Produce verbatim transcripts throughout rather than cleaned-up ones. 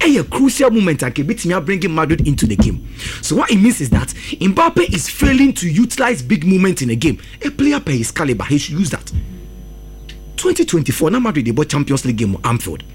a crucial moment and Kebitimi bringing Madrid into the game. So what it means is that Mbappe is failing to utilize big moments in a game. A player per his caliber, he should use that. twenty twenty-four, now Madrid they bought Champions League game at Anfield.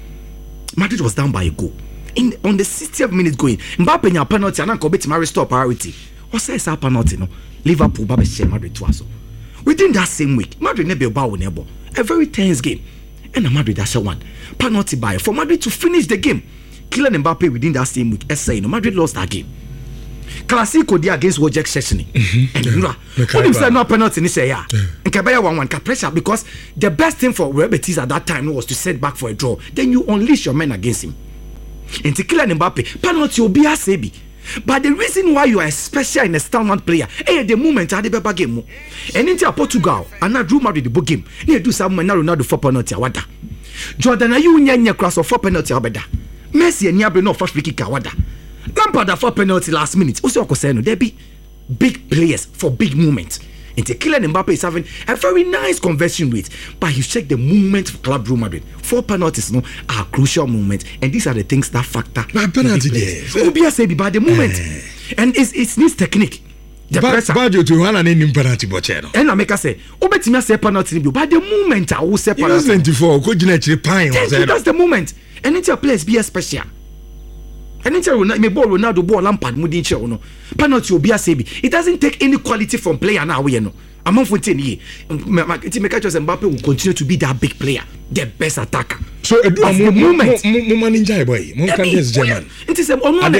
Madrid was down by a goal. In on the sixtieth minute going, Mbappe nya penalty and Kebitimi restore priority. What says that penalty no? Liverpool Mbappe share Madrid to us. Within that same week, Madrid never bow never. A very tense game. And Madrid that's one penalty by for Madrid to finish the game. Kylian Mbappe within that same week, S A, you know, Madrid lost that game. Classico there against Wojciech Szczesny. And you know, when you say no penalty, you say yeah. And Kabaya one one pressure because the best thing for Real Betis at that time was to set back for a draw. Then you unleash your men against him. And to Kylian Mbappe, penalty will be a sebi. But the reason why you are special in a stalwart player, eh, the moment I did game, and into Portugal, and now Drew Madrid the book game, near do some now Ronaldo for penalty. Wada Jordan, are you in your cross or for penalty? Abeda Messi and Yabri no first free kick. Wada Lampard for penalty last minute. Also, Coseno, there be big players for big moments. And the Kylian Mbappe is having a very nice conversion rate, but you check the movement for Club Real Madrid. Four penalties no are crucial moments, and these are the things that factor. My penalty there. Obi say by the moment, and it's it's needs technique. The but, pressure. But you to one and any penalty bochero. And I make us say, Obetimi say penalty by the moment I will say penalty. twenty-four, go actually pine. That's the moment, and it's your place be a special. And it's a me ball Ronaldo ball Lampard mudin che no penalty obi asebi. It doesn't take any quality from player now we know. Among fourteen year it make us Mbappe will continue to be that big player, the best attacker. So at the moment mo man enjoy boy mo can just German it is on one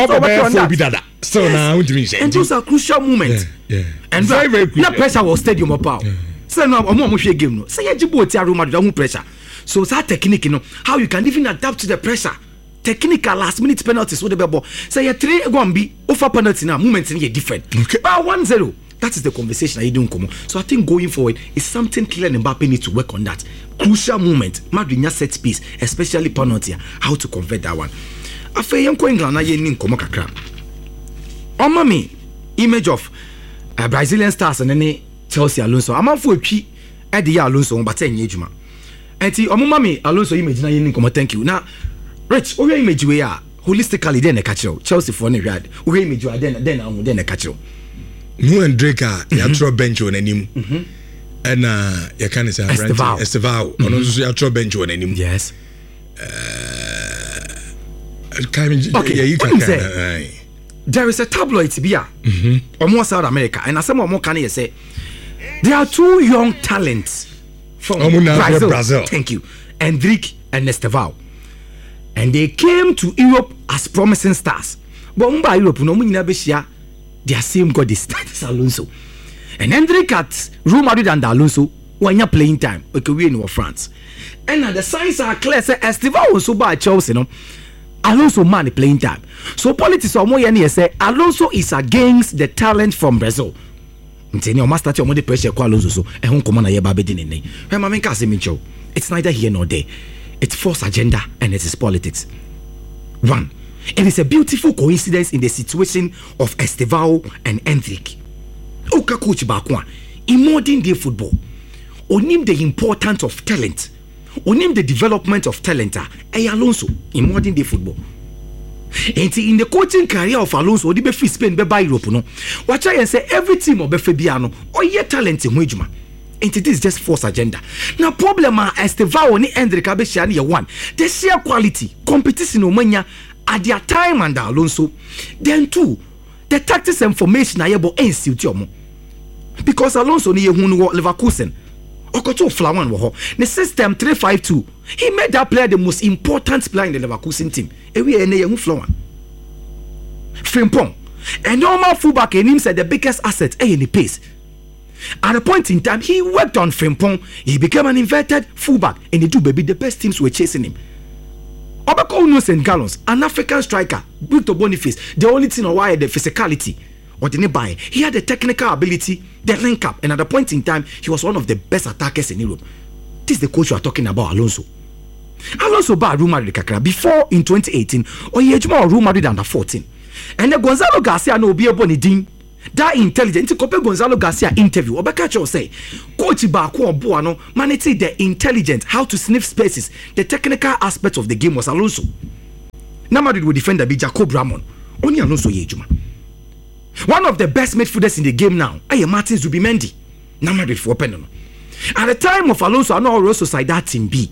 that so now what do you say and those are crucial moments. Yeah, yeah. And very very quick pressure was stadium up so now omo mo hwe game no say you jibo ti Real Madrid who pressure so that technique you know how you can even adapt to the pressure. Technical last minute penalties with the ball. Say a three one be over penalty now. Moments in here different. Okay. But one zero. That is the conversation I don't come on. So I think going forward is something Kylian Mbappe needs to work on that. Crucial moment. Madrid set piece, especially penalty. How to convert that one. After Yanko England, I didn't come kakra. On mommy, image of uh, Brazilian stars and then Chelsea Alonso. I'm on for a key at the Alonso, but ten years. And see, on mommy Alonso image na didn't come. Thank you. Now. Rich, who image we are holistically then a catch Chelsea for any rad. Who image you are then then then a catch you. No and Drake are your bench on him. And uh you can say Estevao. Estevao. On also your bench on him. Yes. Uh okay, yeah, you can say there is a tabloid to be here. Almost South America. And as some more can you say there are two young talents from Brazil. Brazil. Thank you. Endrick and Estevao. And they came to Europe as promising stars. But umba Europe no mu nyina be hia their same god is Alonso. And Hendrik at Real Madrid and Alonso when you playing time okay we in France. And now the signs are clear say Estevao also by Chelsea no. Alonso man playing time. So politics or more here say Alonso is against the talent from Brazil. Nteni o master your money pressure kwa Alonso so e hon na ye ba be di ne ne. When ma menka say me chow. It's neither here nor there. It's false agenda and it is politics. One, it is a beautiful coincidence in the situation of Estevao and Endrick. Oka coach Bakwa in modern day football. Onim the importance of talent. Onim the development of talent. A Alonso in modern day football. And in the coaching career of Alonso, the be free Spain be by Europe no. Watch I say every team of be Fabiano or ye talent in Wijma. And this is just false agenda. Now problem are Estevao ni Endrick abeshia ni one. The sheer quality, competition omanya at their time under Alonso. Then two, the tactics and formation are able to suit omo. Because Alonso ni yehunu wo Leverkusen. Okoto Flawan wo ho. The system three five two. He made that player the most important player in the Leverkusen team. Ewe ene yehu Flawan. Frimpong. And normal fullback and him said the biggest asset eh in the pace. At a point in time, he worked on Frimpong. He became an inverted fullback, and the two baby the best teams were chasing him. Obako Uno Saint Gallons, an African striker, Victor Boniface, the only thing on why the physicality or the nearby. He had the technical ability, the link up, and at a point in time, he was one of the best attackers in Europe. This is the coach you are talking about, Alonso. Alonso bought Real Madrid kakra before in twenty eighteen, or he had more Real Madrid under fourteen. And the Gonzalo Garcia no be able to that intelligent to copy Gonzalo Garcia interview Obakacho say coach Baku Oboa no manage the intelligent how to sniff spaces. The technical aspect of the game was Alonso. na Madrid will defend the Jacob Ramon only Alonso ye juma. One of the best midfielders in the game now aye Martin Zubimendi na Madrid for open. At the time of Alonso, I know also side that team B.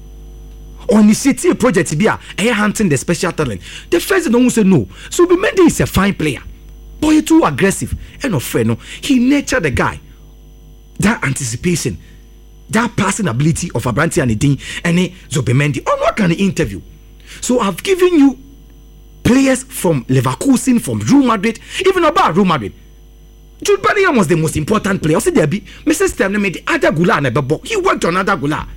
On the city project B, I hunting the special talent. The first don't say no. So Zubimendi is a fine player, but he too aggressive and afraid. No, he nurtured the guy. That anticipation, that passing ability of Abranti and Edin and Zubimendi. On what kind of interview? So I've given you players from Leverkusen, from Real Madrid, even about Real Madrid. Jude Bellingham was the most important player. Also, there be Mister Stem made the other Gula and Bebo. He worked on other Gula.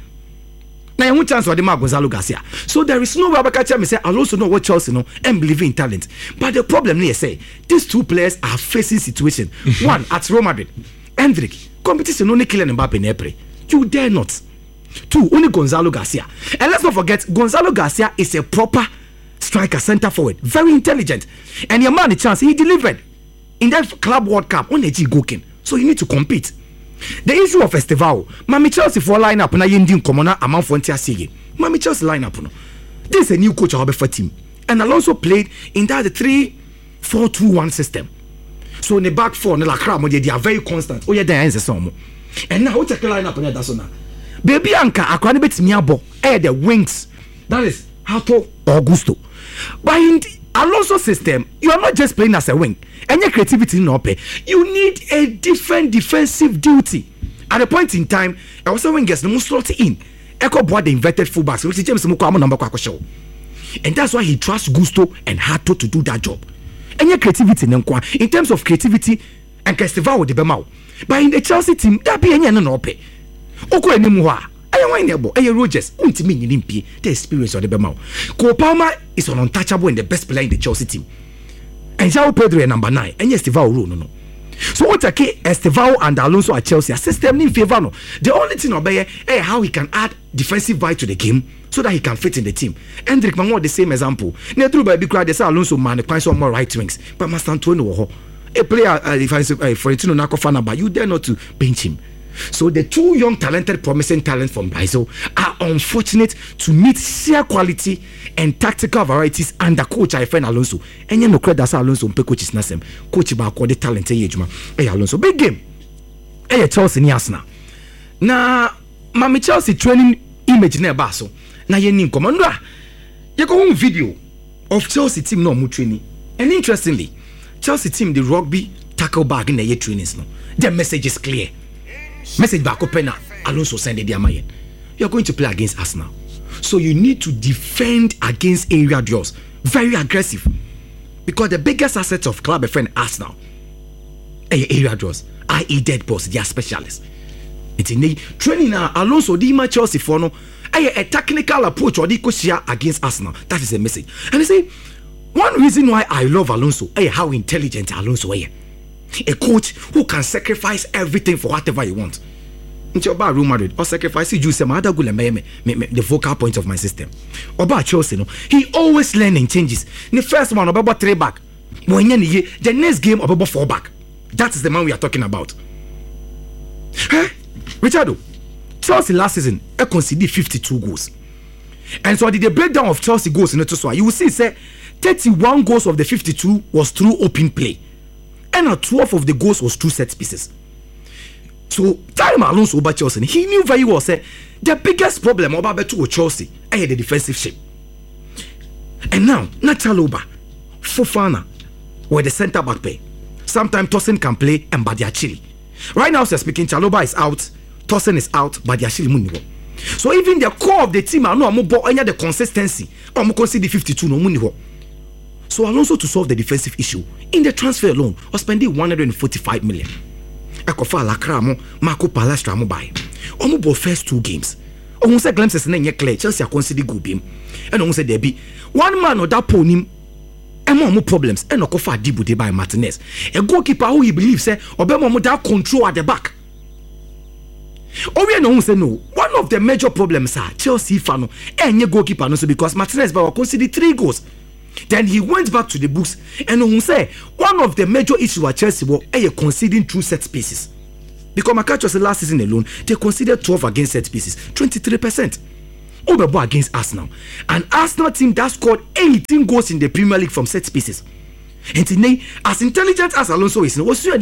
Now, one chance for the Mark Gonzalo Garcia. So there is no way I can say I also know what Chelsea know and believe in talent. But the problem here say these two players are facing situation. One at Real Madrid, Hendrick competition only killing Mbappe in April. You dare not. Two only Gonzalo Garcia. And let's not forget Gonzalo Garcia is a proper striker, center forward, very intelligent, and your man a chance he delivered. In that Club World Cup, on the G Gokin. So you need to compete. The issue of Festival, Mami Chelsea for lineup na yendin komona amount for Ntia Sige. Mami Chelsea lineup no. This is a new coach of a team. And Alonso played in that three four two one system. So in the back four, the Lacra, they are very constant. Oh yeah, they are some. And now what's the lineup on that so Baby Anka, akwani bet miabo, eh the wings. That is Hato Augusto. But in the Alonso system, you are not just playing as a wing. And your creativity no pay. You need a different defensive duty. At a point in time, I was saying guess no more slot in. Echo board the inverted fullbacks, which is James Mukamo number show. And that's why he trusts Gusto and Hato to do that job. And your creativity in terms of creativity and Festival with the Bemau. But in the Chelsea team, that be any no pay. Oko enimwa. I want nebo. Aye Rogers. Untimi nimpi. The experience of the Bemau. Cole Palmer is an untouchable and the best player in the Chelsea team. And João Pedro is number nine. And Estevao rule no no. So what okay Estevao and Alonso at Chelsea system in favor no. The only thing obey eh how he can add defensive vibe to the game so that he can fit in the team. Hendrick Mango the same example. Ne true by big crowd they say Alonso man find some more right wings. But Master Antonio a player uh, if I say uh, Florentino Nako fan but you dare not to bench him. So the two young talented promising talents from Brazil are unfortunate to meet sheer quality and tactical varieties under coach Ifen Alonso. And you know credit Alonso pe coach is nasem. Coach ba ko the talent e juma. Eh Alonso big game. Eh Chelsea ni Arsenal. Na mami Chelsea training image na ba so. Na ye ni commando a. Ye ko home video of Chelsea team no mu training. And interestingly, Chelsea team the rugby tackle bag in the trainings no. The message is clear. Message back open Alonso send the Amayen. You are going to play against Arsenal. So you need to defend against area duels. Very aggressive. Because the biggest asset of club friend Arsenal area duels, that is dead balls, they are specialists. It's in the training now Alonso di ma Chelsea for no a technical approach or the share against Arsenal. That is a message. And they say one reason why I love Alonso is how intelligent Alonso is. A coach who can sacrifice everything for whatever you want. Into about Real Madrid or sacrifice you say my the focal point of my system. About Chelsea, no, he always learning changes. The first one about three back. The next game about four back. That is the man we are talking about. Hey, Richardo, Chelsea last season I conceded fifty-two goals. And so did the breakdown of Chelsea goals in the two. You will see say thirty-one goals of the fifty-two was through open play. And twelve of the goals was through set pieces. So time Alonso over Chelsea, he knew very well say the biggest problem about Beto Chelsea is the defensive shape. And now Nataloba, Fofana, where the centre back play. Sometimes Tosin can play and Badiachile. Right now, so speaking, Chaloba is out, Tosin is out, Badiachile Munigo. So even the core of the team are no more any the consistency. Or more consider fifty-two no Munigo. So Alonso to solve the defensive issue in the transfer alone was spending one hundred forty-five million. Ekofa Lacramo, Marco Palastra mo buy. Omo ball first two games. Omo say glimpses na nye clear Chelsea are consider good beam. And omo say there be one man or that ponim and more problems and Okofa Dibu de by Martinez. A goalkeeper who he believes say obema mo that control at the back. Owe no say no. One of the major problems are Chelsea fan no enye goalkeeper no so because Martinez by consider three goals. Then he went back to the books and he say one of the major issues at Chelsea was a conceding two set pieces. Because Makacho said last season alone, they conceded twelve against set pieces, twenty-three percent. Obebo against Arsenal. An Arsenal team that scored eighteen goals in the Premier League from set pieces. And today, as intelligent as Alonso is,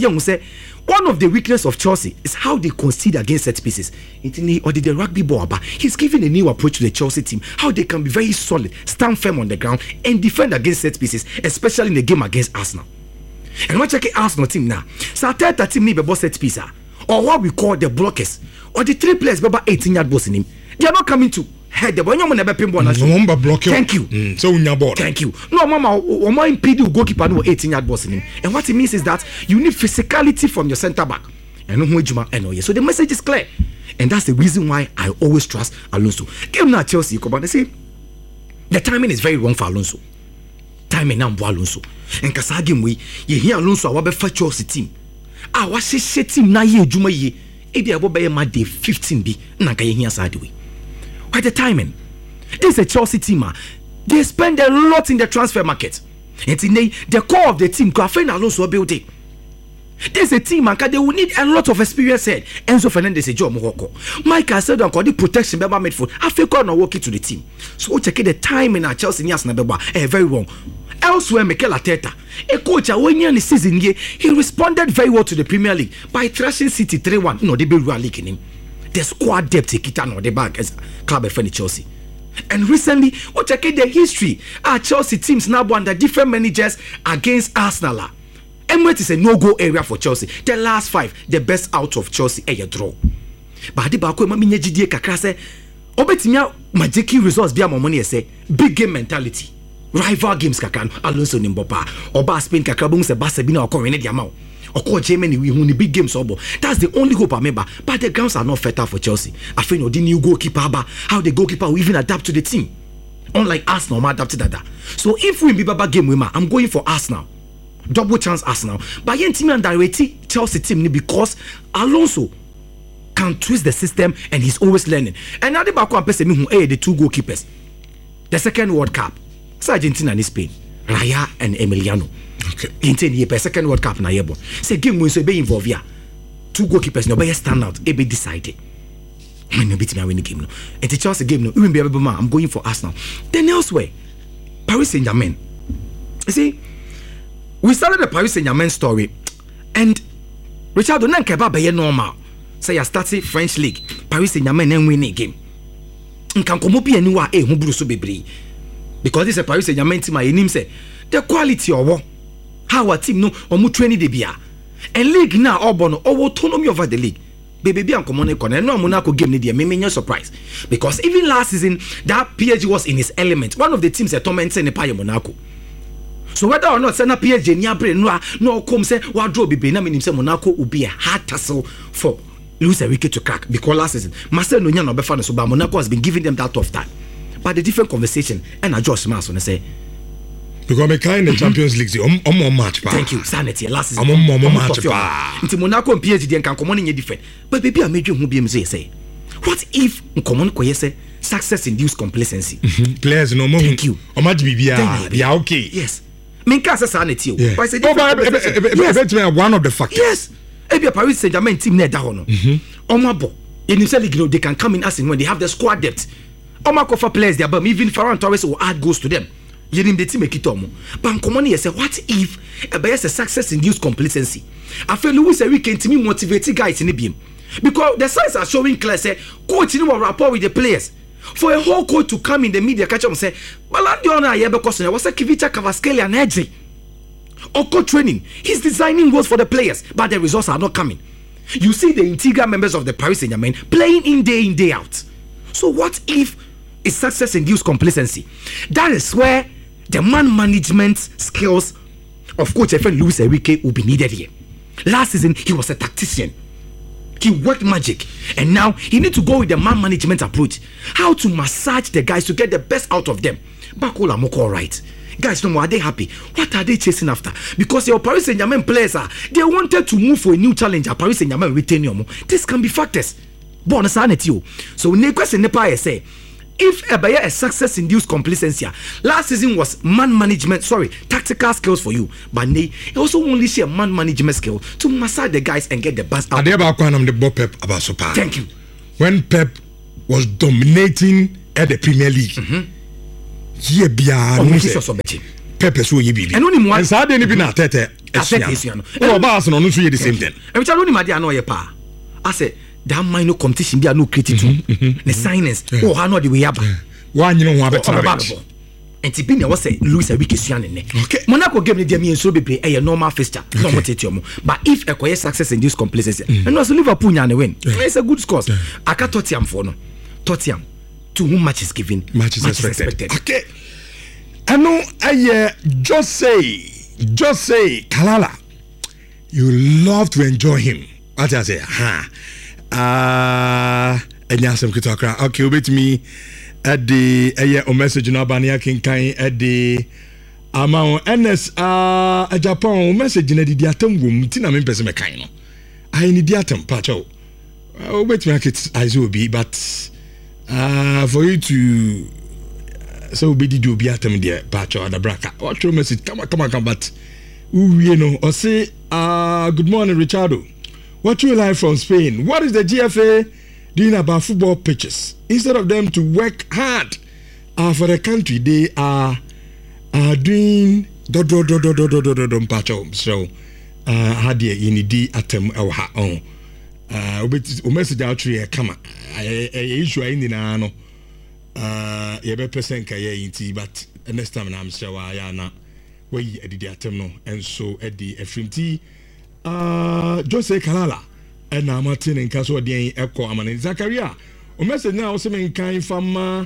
one of the weaknesses of Chelsea is how they concede against set pieces. Or the rugby ball, he's giving a new approach to the Chelsea team, how they can be very solid, stand firm on the ground, and defend against set pieces, especially in the game against Arsenal. And when checking Arsenal team now, so that team need a set piece, or what we call the blockers, or the three players, about eighteen yard balls in him. They are not coming to head the one. Never pinball. Thank you. Mm, so in your board. Thank you. No, Mama, or more impede you goalkeeper no eighteen yard balls in him. And what it means is that you need physicality from your centre back. And no Juma and no. So the message is clear, and that's the reason why I always trust Alonso. Game now Chelsea, come on. They say the timing is very wrong for Alonso. Timing now for Alonso. And kasa game we you hear Alonso awabe for Chelsea team. Ah, what she team na ye Juma ye. Ebi abobe ma day fifteen bi na ka ye here side way. Why the timing? This is a Chelsea team. They spend a lot in the transfer market. And today, the core of the team, Rafael Alonso built it. There's a team, and they will need a lot of experience. Said Enzo Fernandez, a job, Mohoko. Mike said, "I'm the protection, Beba made for Africa, no walking to the team." So check the timing at Chelsea, Nias Nabeba, eh, very wrong. Elsewhere, Mikel Arteta, a coach, when you're in the season, he responded very well to the Premier League by thrashing City three one. No, they be real league in him. The squad depth he kita no the back as club of Chelsea. And recently, we check the history. Our Chelsea teams now under different managers against Arsenal. Emirates is a no-go area for Chelsea. The last five, the best out of Chelsea, a draw. But the back when me G D kakra say, obetimia majiki results be my money say big game mentality. Rival games kakra Alonso nimbopa. Oba Spain kakra bung se Barcelona or Corene diamao. Or call Germany we win the big games obo. That's the only hope I remember. But the grounds are not fertile for Chelsea. I think no the new goalkeeper how the goalkeeper will even adapt to the team. Unlike Arsenal, I adapted that. So if we be baba game winner, I'm going for Arsenal. Double chance Arsenal. But yen team and direct Chelsea team because Alonso can twist the system and he's always learning. And now the back one person who are the two goalkeepers. The second World Cup. It's Argentina and Spain. Raya and Emiliano. Okay. In ten years, second World Cup na yebo. Say game win so be involved here. Two goalkeepers no be stand out. E be decided. When you beat me win the game no. And the Chelsea game no. Even be able man. I'm going for Arsenal. Then elsewhere, Paris Saint-Germain. You see. We started the Paris Saint-Germain story, and Richard Onankeba be normal. Say you started French league, Paris Saint-Germain and win a game. Nkan komo bi aniwa e hu buru so bebre. Because this is a Paris Saint-Germain team, I name say the quality of how our team no omu training de bia. And league now obono or autonomy over the league. Baby be ankomo ne kono no Monaco game ne dey me me surprise. Because even last season that P S G was in his element. One of the teams that tormented ne pa Monaco. So whether or not send P S G near brain no no come say what draw be na menim say Monaco will be a hard tussle for Luis Enrique to crack because last season Marcel no nya no be fan so but Monaco has been giving them that tough time. But the different conversation and I just mass when I say because me kind the Champions League um um match pa. Thank you sanity last season. Um um match pa. Nti Monaco and P S G dey can come on in different. But baby I made you who be me say what if common ko say success induced complacency. Mm-hmm. Players no more. Thank you. O match bibia. Yeah okay. Yes. Minka say sanity o. But say yes. One of the factors. Yes. Ebi Paris Saint-Germain team na da ho no. Mhm. Omabo. In the league they can come in as in when they have the squad depth. Omako for players there but even Ferran Torres will add goals to them. You name the team make it omo. But common here say what if a bias a success induced complacency. I feel Luis Enrique team motivate guys in the beam. Because the signs are showing clear say coach no more rapport with the players. For a whole coach to come in the media catch up and say Balandiona here because there was a Kivicha Kvaratskhelia and Edge. Oko training, he's designing goals for the players, but the results are not coming. You see the integral members of the Paris Saint-Germain playing in day in day out. So what if it's success induced complacency? That is where the man management skills of Coach F N Luis Enrique will be needed here. Last season he was a tactician. He worked magic, and now he need to go with the man management approach. How to massage the guys to get the best out of them. Bakola Moko, all right. Guys, no more, are they happy? What are they chasing after? Because your Paris Saint-Germain players are they wanted to move for a new challenge. Paris Saint-Germain retain you. This can be factors. Bonus sanity. So, ne question nepa say if a buyer a success induced complacency. Last season was man management, sorry, tactical skills for you. But they also only share man management skill to massage the guys and get the best out. Are they about the Bob Pep about so far? Thank you. When Pep was dominating at the Premier League. Here be a Pepe so you be. And only one side any be na tete. Oh, Bas no so the same thing. And which I don't imagine no ye pa. I say that minor competition be no created to the signings. Oh, how no the way up. One you know one better. And Tibina was say Louis a week is okay. Monaco gave me the me so be a normal fixture, normal tetium. But if acquire success in this complacency, and was Liverpool and win, it's a good score. I can't Tottenham for no. Tottenham to whom much is given, much is expected. expected. Okay. I know I just say, just say Kalala. You love to enjoy him. What I say, ha. Ah, and you some kitakra. Okay, wait me. At the a message in Albania King Kain at the amount N S uh a Japan message in the diatom room, Tina Mimpes Mekano. I need diatom, Pacho. I'll wait make it as will be, but uh for you to so be the do biatom dear Pacho at the braca. What your message? Come on, come on, come but you know, or say uh good morning, Richardo. What you like from Spain? What is the G F A doing about football pitches? Instead of them to work hard uh, for the country, they are uh, doing do do do do do do do do do patch up. So, uh, had the inidi atem our ha on. Uh, we message out here. Come on, I issue in the nano. Uh, you better percent kaya inti, but next time I'm sure I am not. We did the atem no, and so at the Efrimti, uh, Jose Kalala. And now Martin and Castle Dian Echo Aman Zakaria. O message now semen kind from uh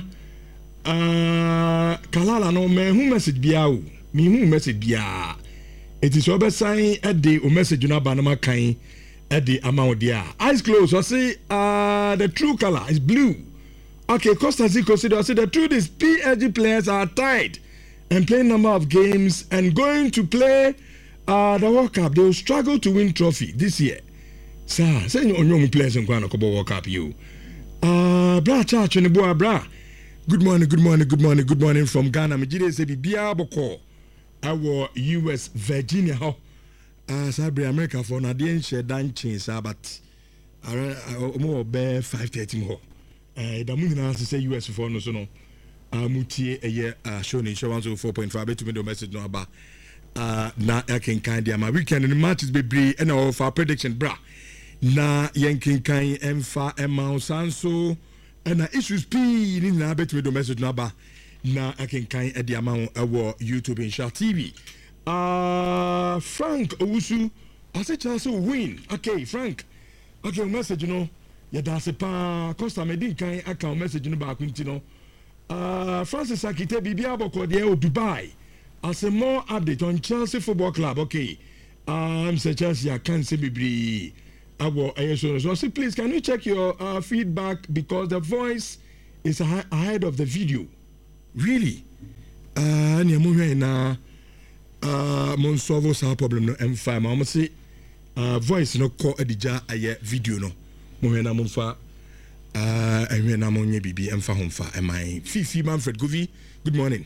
Kalala no man who message biao. Me who message bia. It is over sign at the o message na banama kind at the amount dia. Eyes closed. I say uh the true color is blue. Okay, Costa Zico said I say the truth is P S G players are tied and playing number of games and going to play uh the World Cup. They will struggle to win trophy this year. Sir, say you young players in Kwana Kobo World Cup you. Uh, bra church and boy bra. Good morning, good morning, good morning, good morning from Ghana. Me jide se bibia boko. Our U S Virginia ho. Uh, Sabre America for na dey share dan chin sa but uh more be five thirty more. Uh, da mu nyina say U S for no so no. Uh, mutie eye uh, show ni show one oh four point five betu me the message no aba. Uh, na ken kan dia ma weekend in matches be bre and of our prediction bra. Na yankin kan emfa ema sanso na issues p ni na betwe do message na ba na akin kan e dia ma wo YouTube in Shark T V. Ah uh, Frank Owusu I say chance win. Okay Frank. Okay message no ya da se pa Costa Medin kan account message no ba kunti no. Ah uh, Francis Akite bibia boko de o Dubai. As a more update on Chelsea Football Club. Okay. Um say Chelsea I can say bibri Abo, so say, please, can you check your uh, feedback because the voice is ahead of the video. Really? Uh, na uh, mon solve sa problem no M five. Ma say uh, voice no call edija aye video no. Mo na mo fa uh, enwe na mo nye bibi M five hom fa. Am I Fifi Manfred Govi? Good morning.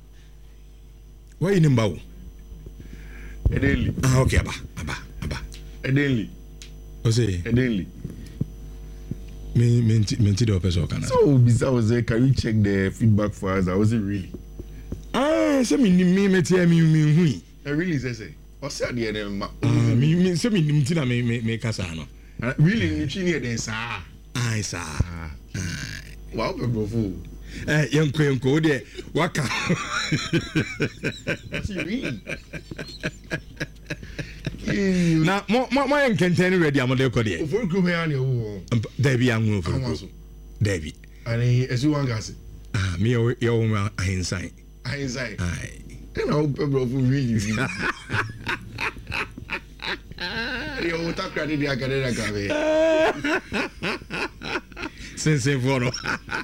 Why you name bawo? Edenli. Ah, okay, aba, aba, aba. Edenli. Ose. Edenli. Me me me ti do person kana. So Bisa was there, can you check the feedback for us? I wasn't really. Ah, say me me me ti me me hui. I really say say. O say ade dem ma. Ah, me me say me nim ti na me me me kasa no. Really ni chi ni den sa. Ah, sa. Ah. Wow, bro. Eh, yanko yanko de waka. Really? Na mo mo mo enkenten ready amode ko de. For group here na wo. Dabi anwo for group. Dabi. Ani esu wan gas. Ah, me yo yo ma ahinsan. Ahinsan. Ai. Na o bro for really. Yo ta kra de dia ka de ka be. Sense for no.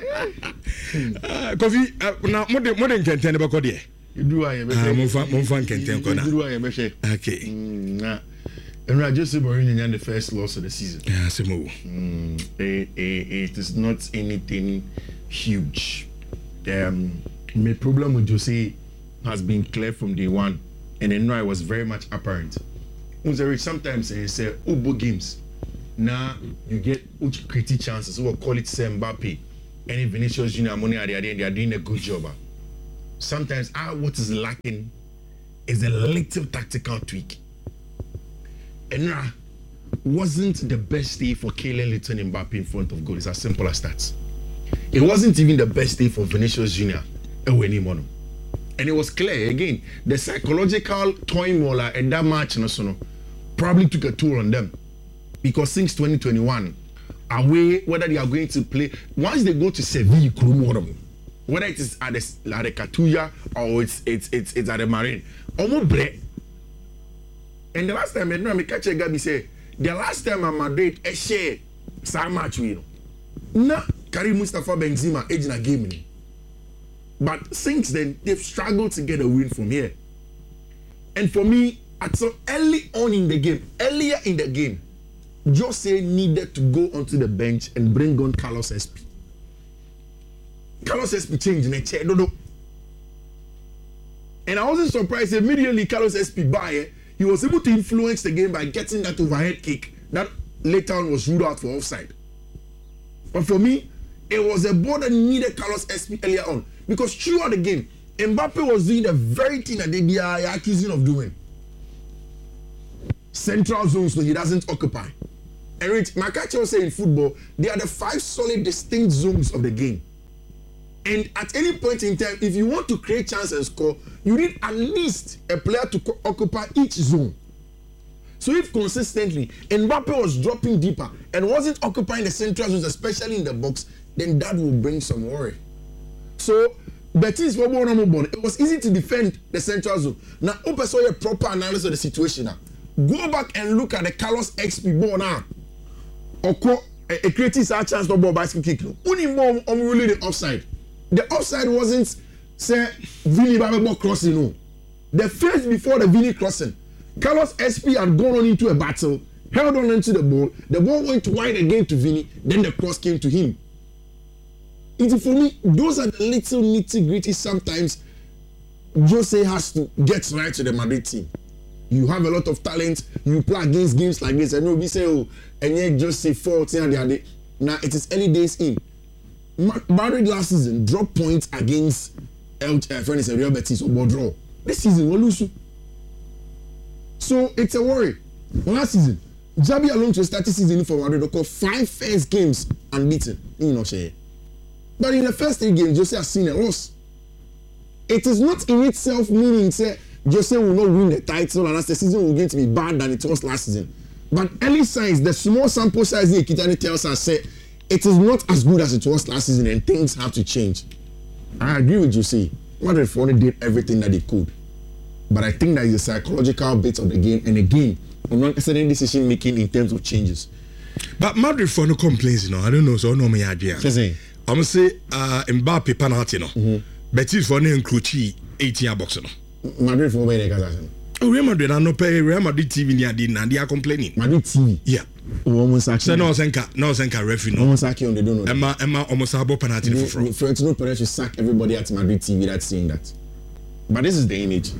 Kofi na mo de mo de enkenten be ko de. You I am a mon fan mon fan kenten ko na. You I am a she. Okay. Na. And I just Mourinho the first loss of the season. Yeah, semo. Mm, it, it, it is not anything huge. Um, my problem with Jose has been clear from day one, and then it was very much apparent. Sometimes they say Ubo games. Now you get creative chances. We we'll call it say Mbappe. any Vinicius Junior money at the end, they are doing a good job. Sometimes uh, what is lacking is a little tactical tweak. And uh, wasn't the best day for Kylian Little Mbappe in front of goal. It's as simple as that. It wasn't even the best day for Vinicius Junior And it was clear, again, the psychological turmoil in that match probably took a toll on them. Because since twenty twenty-one, away, whether they are going to play, once they go to Seville, whether it is at the, at the Catuya or it's, it's, it's, it's at the Marine, almost bread. And the last time, I catch a guy say, the last time I'm Madrid, I share some match with you. Nah, Karim Mustafa Benzema, age in a game. But since then, they've struggled to get a win from here. And for me, at so early on in the game, earlier in the game, Jose needed to go onto the bench and bring on Carlos S P. Carlos S P changed in a chair, no, no. And I wasn't surprised immediately Carlos S P by he was able to influence the game by getting that overhead kick that later on was ruled out for offside. But for me, it was a ball that needed Carlos S P earlier on. Because throughout the game, Mbappe was doing the very thing that they are accusing of doing. Central zones that he doesn't occupy. And Rich, Makachi was saying in football, they are the five solid distinct zones of the game. And at any point in time, if you want to create chance and score, you need at least a player to co- occupy each zone. So if consistently Mbappe was dropping deeper and wasn't occupying the central zones, especially in the box, then that will bring some worry. So Betis it was easy to defend the central zone. Now, open saw a proper analysis of the situation now. Go back and look at the Carlos X P ball now. Oko a creative chance to ball bicycle kick. Only more on really the offside. The offside wasn't say Vini ball crossing. No, the phase before the Vini crossing, Carlos S P had gone on into a battle, held on into the ball. The ball went wide again to Vini. Then the cross came to him. It for me, those are the little nitty gritty. Sometimes Jose has to get right to the Madrid team. You have a lot of talent. You play against games like this, and nobody say, "Oh, and yet just say fourteen and the other." Now it is early days in. Madrid last season dropped points against El uh, friends Real Betis or draw. This season we lose. So it's a worry. Last season, Xabi Alonso started season for Madrid. They got five first games unbeaten. You know, say. But in the first three games, Jose has seen a loss. It is not in itself meaning say Jose will not win the title and as the season will going to be bad than it was last season. But early signs, the small sample size the Kitani tells us say it is not as good as it was last season and things have to change. I agree with you, see. Madrid only did everything that they could. But I think that is a psychological bit of the game. And again, I'm not considering decision making in terms of changes. But Madrid for no complaints, you know. I don't know, so no me idea. I'm going to say uh, Mbappe penalty, no. Mm-hmm. Betis for no encroach eighteen box, no. Madrid for where they got that. Oh, Real Madrid, I no pay Real Madrid T V near the and they are complaining. Madrid T V? Yeah. Oh, almost actually. So no senka, no senka referee no. Almost actually on the don't know. Emma, Emma almost have a penalty for fraud. Florentino Perez should sack everybody at Madrid T V that's saying that. But this is the image.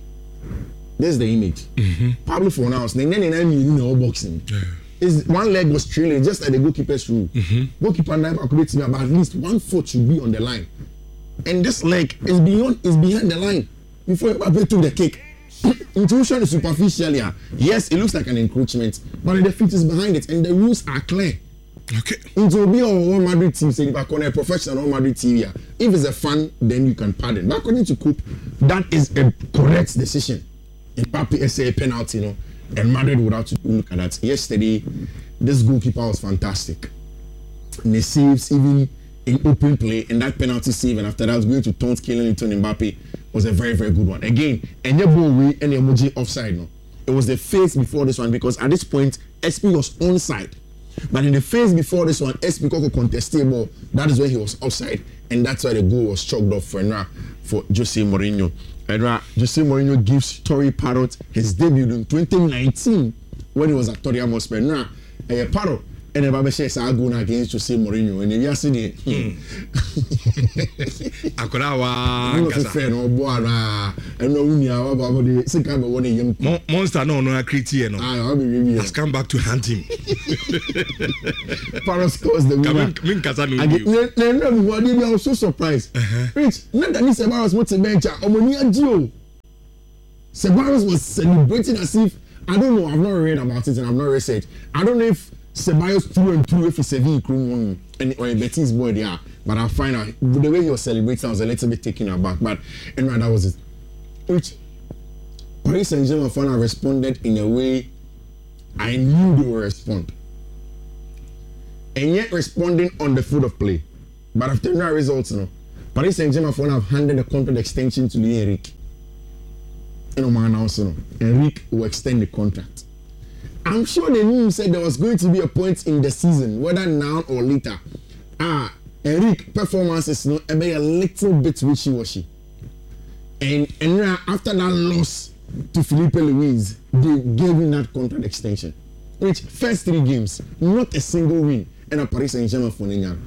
This is the image. Mm-hmm. Pablo Fornals, then then then you know boxing. Yeah. His one leg was trailing just like the goalkeeper's rule. Mm-hmm. Goalkeeper never could me about at least one foot should be on the line, and this leg is beyond is behind the line before Mbappe took the kick. Intuition is superficial here. Yes, it looks like an encroachment, but the feet is behind it, and the rules are clear. Okay. It will be on one Madrid team saying back on a professional Madrid T V. If it's a fan, then you can pardon. But according to Coop, that is a correct decision. Mbappe is a penalty, you know. And Madrid would have to look at that. Yesterday, this goalkeeper was fantastic. And the saves, even in open play, and that penalty save, and after that, was going to taunt Kylian Mbappe was a very, very good one. Again, and the ball we and the emoji offside. No, it was the phase before this one because at this point, S P was onside. But in the phase before this one, S P could contest the ball. That is where he was offside, and that's why the goal was chalked off for for Jose Mourinho. And Jose Mourinho gives Torre Parrot his debut in twenty nineteen when he was at Tottenham Hotspur. Now, uh, Parrot, and the Baba says I go against to say Mourinho and you see the Akurawa Kasa no boara and no unia about the second one young monster no no criti no ah be has come back to hunt him. Paris scores the winner. Min Kasa no you no no what you are so surprised rich not that this Sebaros what bench omoni agio Sebaros was celebrating as if I don't know I've not read about it and I've not researched I don't know if Sebaros through and through if he's a vehicle and or a Betis boy there but I find out the way you're celebrating I was a little bit taken aback but anyway that was it which Paris Saint-Germain fan responded in a way I knew they would respond and yet responding on the foot of play but after that results you know Paris Saint-Germain fan have handed a contract extension to Luis Enrique and Oman announced you know Enrique will extend the contract. I'm sure the news said there was going to be a point in the season, whether now or later. Ah, Enrique performance is not a little bit wishy-washy. And and after that loss to Felipe Luis, they gave him that contract extension. Which first three games, not a single win, and a Paris Saint-Germain for Neymar.